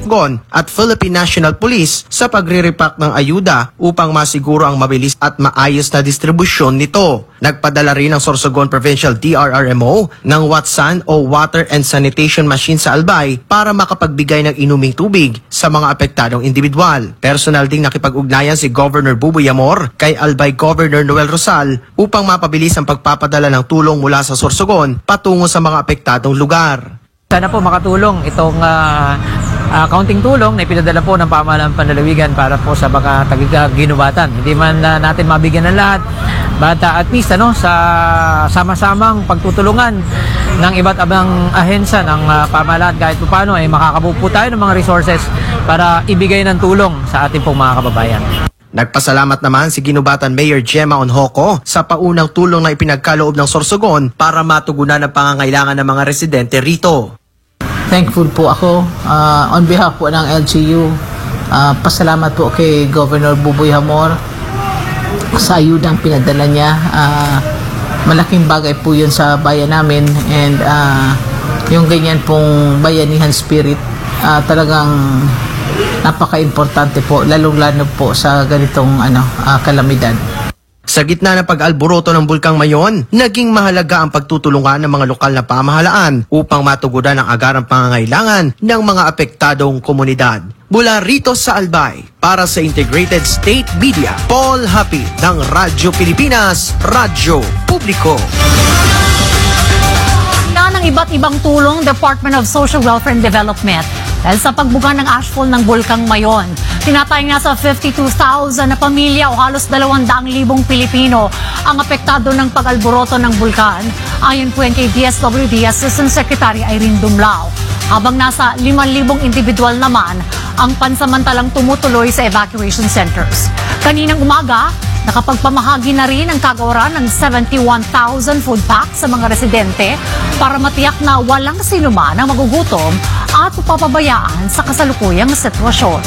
Sorsogon at Philippine National Police sa pagre-repack ng ayuda upang masiguro ang mabilis at maayos na distribusyon nito. Nagpadala rin ang Sorsogon Provincial DRRMO ng Watsan o Water and Sanitation Machine sa Albay para makapagbigay ng inuming tubig sa mga apektadong individual. Personal ding nakipag-ugnayan si Governor Buboy Amor kay Albay Governor Noel Rosal upang mapabilis ang pagpapadala ng tulong mula sa Sorsogon patungo sa mga apektadong lugar. Sana po makatulong itong kaunting tulong na ipinadala po ng pamahalaan panlalawigan para po sa mga taga-ginubatan. Hindi man natin mabigyan ng lahat, but at least sa sama-samang pagtutulungan ng iba't ibang ahensya ng pamahalaan kahit paano ay makakabuo po tayo ng mga resources para ibigay ng tulong sa ating pong mga kababayan. Nagpasalamat naman si Ginubatan Mayor Gemma Onhoco sa paunang tulong na ipinagkaloob ng Sorsogon para matugunan ang pangangailangan ng mga residente rito. Thankful po ako on behalf po ng LGU. Pasalamat po kay Governor Buboy Amor sa ayudang pinadala niya. Malaking bagay po yun sa bayan namin, and yung ganyan pong bayanihan spirit talagang napaka-importante po, lalong-lalo po sa ganitong kalamidad. Sa gitna ng pag-alboroto ng Bulkang Mayon, naging mahalaga ang pagtutulungan ng mga lokal na pamahalaan upang matugunan ang agarang pangangailangan ng mga apektadong komunidad. Mula rito sa Albay, para sa Integrated State Media, Paul Happy ng Radyo Pilipinas, Radyo Publiko. Ng iba't ibang tulong, Department of Social Welfare and Development dahil sa pagbuga ng ashfall ng Bulkang Mayon. Tinatayang nasa 52,000 na pamilya o halos 200,000 Pilipino ang apektado ng pag-alboroto ng bulkan. Ayon po yan kay DSWD Assistant Secretary Irene Dumlao. Habang nasa 5,000 individual naman ang pansamantalang tumutuloy sa evacuation centers. Kaninang umaga, nakapagpamahagi na rin ang kagawaran ng 71,000 food packs sa mga residente para matiyak na walang sinuman ang magugutom at papabayaan sa kasalukuyang sitwasyon.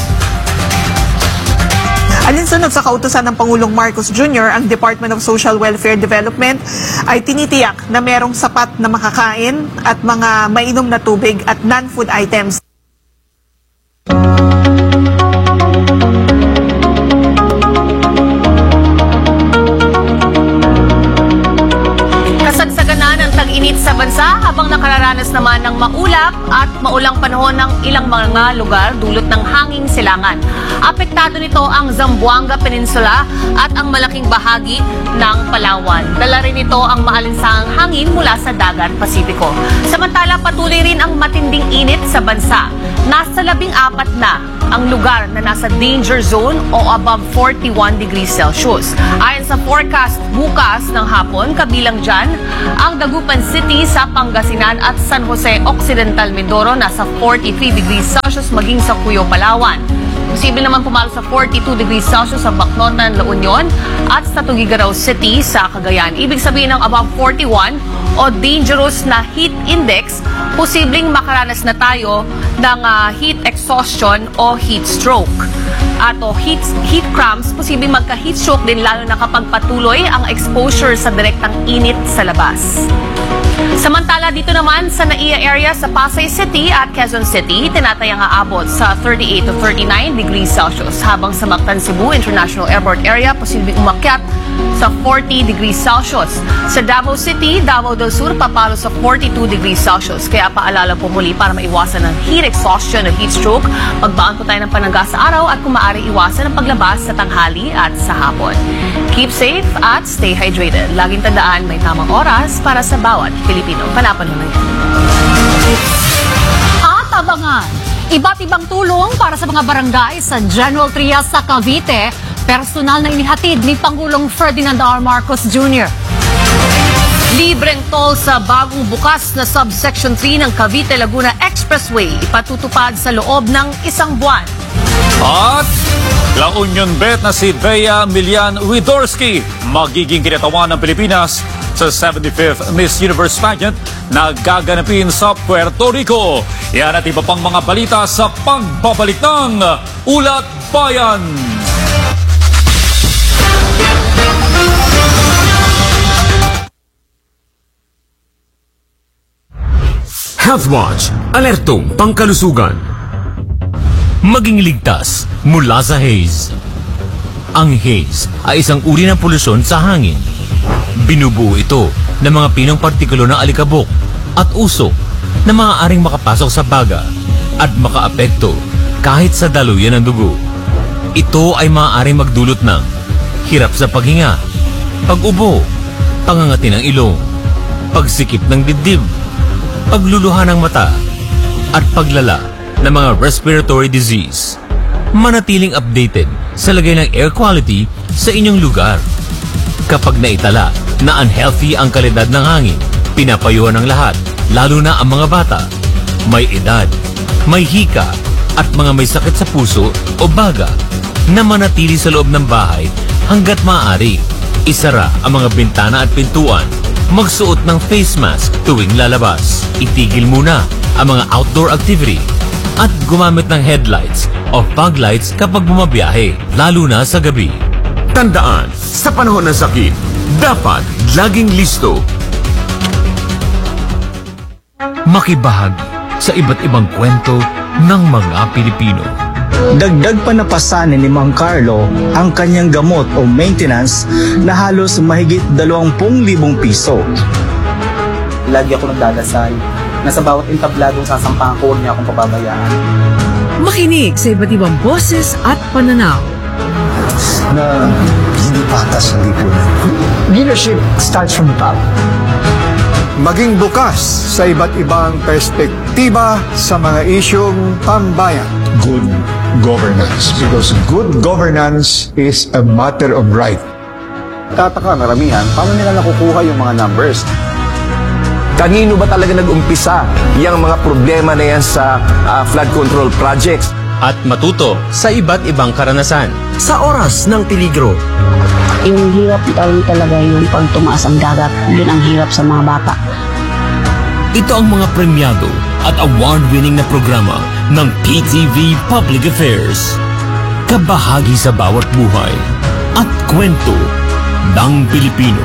Alinsunod sa kautusan ng Pangulong Marcos Jr., ang Department of Social Welfare Development ay tinitiyak na merong sapat na makakain at mga mainom na tubig at non-food items. Init sa bansa habang nakararanas naman ng maulap at maulang panahon ng ilang mga lugar dulot ng hanging silangan. Apektado nito ang Zamboanga Peninsula at ang malaking bahagi ng Palawan. Dala rin ito ang maalinsahang hangin mula sa Dagat Pasipiko. Samantala, patuloy rin ang matinding init sa bansa. Nasa 14 na ang lugar na nasa danger zone o above 41 degrees Celsius. Ayon sa forecast bukas ng hapon, kabilang dyan ang Dagupan City sa Pangasinan at San Jose Occidental Mindoro nasa 43 degrees Celsius, maging sa Cuyo, Palawan. Posible naman pumalo sa 42 degrees Celsius sa Bacnotan, La Union at sa Tuguegarao City sa Cagayan. Ibig sabihin ng above 41 o dangerous na heat index, posibleng makaranas na tayo ng heat exhaustion o heat stroke. At heat cramps, posibleng magka-heat stroke din lalo na kapag patuloy ang exposure sa direktang init sa labas. Samantala dito naman sa NAIA area sa Pasay City at Quezon City, tinatayang aabot sa 38 to 39 degrees Celsius. Habang sa Mactan, Cebu International Airport area, posibleng umakyat sa 40 degrees Celsius. Sa Davao City, Davao del Sur, papalo sa 42 degrees Celsius. Kaya paalala po muli para maiwasan ng heat exhaustion o heat stroke, magbaon po tayo ng panangga sa araw at kung maaari iwasan ang paglabas sa tanghali at sa hapon. Keep safe at stay hydrated. Laging tandaan, may tamang oras para sa bawat Pilipino. Panapan mo na yan. At abangan, iba't ibang tulong para sa mga barangay sa General Trias sa Cavite, personal na inihatid ni Pangulong Ferdinand R. Marcos Jr. Libreng toll sa bagong bukas na subsection 3 ng Cavite-Laguna Expressway, ipatutupad sa loob ng isang buwan. At La Union Bet na si Bea Milian Widorski magiging kinatawan ng Pilipinas sa 75th Miss Universe pageant na gaganapin sa Puerto Rico. Yan at iba pang mga balita sa pagbabalik ng Ulat Bayan. Health Watch, alertong pangkalusugan. maging ligtas mula sa haze. Ang haze ay isang uri ng polusyon sa hangin. Binubuo ito ng mga pinong partikulo ng alikabok at usok na maaaring makapasok sa baga at makaapekto kahit sa daluyan ng dugo. Ito ay maaaring magdulot ng hirap sa paghinga, pag-ubo, pangangati ng ilong, pagsikip ng dibdib, pagluluha ng mata, at paglala ng mga respiratory disease. Manatiling updated sa lagay ng air quality sa inyong lugar. Kapag naitala na unhealthy ang kalidad ng hangin, pinapayuhan ng lahat, lalo na ang mga bata, may edad, may hika, at mga may sakit sa puso o baga na manatili sa loob ng bahay hanggat maaari. Isara ang mga bintana at pintuan. Magsuot ng face mask tuwing lalabas. Itigil muna ang mga outdoor activity at gumamit ng headlights o fog lights kapag bumabiyahe, lalo na sa gabi. Tandaan, sa panahon ng sakit, dapat laging listo. Makibahagi sa iba't ibang kwento ng mga Pilipino. Dagdag pa napasanin ni Mang Carlo ang kanyang gamot o maintenance na halos mahigit 20,000 piso. Lagi ako nagdadasal na sa bawat intabladong sasampahan ko, huwag niya akong pababayaan. Makinig sa iba't ibang boses at pananaw. Na hindi patas ang lipunan. Leadership starts from the top. Maging bukas sa iba't ibang perspektiba sa mga isyong pambayan. Good governance. Because good governance is a matter of right. Tataka maramihan, paano nila nakukuha yung mga numbers? Kanino ba talaga nag-umpisa yung mga problema na yan sa flood control projects? At matuto sa iba't ibang karanasan sa oras ng peligro. Yung hirap talaga yung pag tumaas ang dagat, yun ang hirap sa mga bata. Ito ang mga premyado at award-winning na programa ng PTV Public Affairs. Kabahagi sa bawat buhay at kwento ng Pilipino.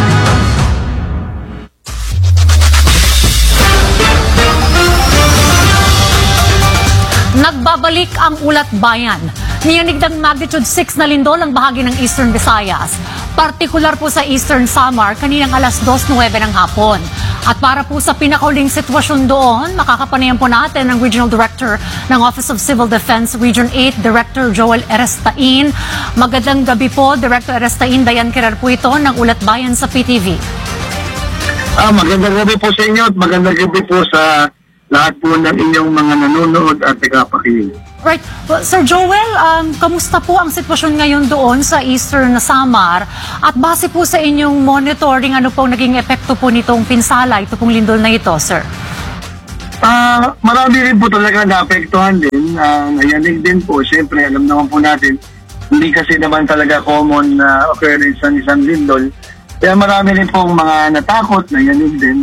Nagbabalik ang Ulat Bayan. Niyanig ng magnitude 6 na lindol ang bahagi ng Eastern Visayas. Partikular po sa Eastern Samar kaninang alas 2:09 ng hapon. At para po sa pinakauling sitwasyon doon, makakapanayan po natin ang Regional Director ng Office of Civil Defense Region 8, Director Joel Erestain. Magandang gabi po, Director Erestain. Dayan Kirar po ito ng Ulat Bayan sa PTV. Magandang gabi po sa inyo at magandang gabi po sa lahat po ng inyong mga nanonood at tagapakinig. Right. Well, Sir Joel, kamusta po ang sitwasyon ngayon doon sa Eastern Samar? At base po sa inyong monitoring, ano po naging epekto po nitong pinsala, ito pong lindol na ito, sir? Marami rin po talaga naapektuhan din. Nayanig din po. Siyempre, alam naman po natin, hindi kasi naman talaga common na occurrence ng isang lindol. Kaya marami rin pong mga natakot, nayanig din.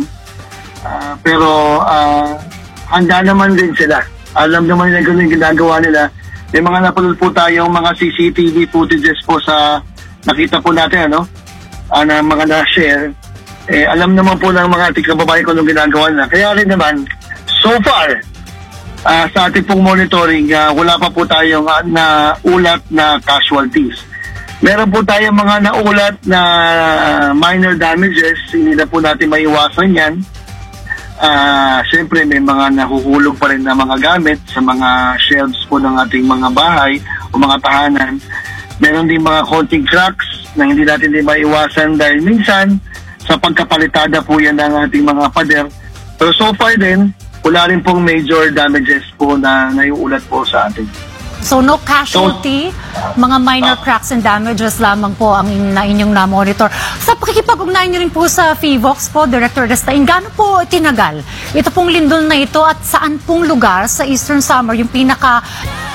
Pero handa naman din sila. Alam naman nila gano'n yung ginagawa nila. May mga napulol po tayong mga CCTV footages po sa nakita po natin, na mga na-share. Alam naman po ng mga ating kababayan kung anong ginagawa nila. Kaya rin naman, so far, sa ating pong monitoring, wala pa po tayong naulat na casualties. Meron po tayong mga naulat na minor damages. Hindi na po natin maiwasan yan. Siyempre may mga nahuhulog pa rin na mga gamit sa mga shelves po ng ating mga bahay o mga tahanan. Meron din mga konting cracks na hindi natin din maiwasan dahil minsan sa pagkapalitada po yan ng ating mga pader. Pero so far din, wala rin pong major damages po na naiulat po sa atin. So no casualty, mga minor cracks and damages lamang po ang inyong na-monitor. Sa pakikipag-ugnayan nyo rin po sa FIVOX po, Director Erestain, gaano po tinagal ito pong lindol na ito at saan pong lugar sa Eastern Samar yung pinaka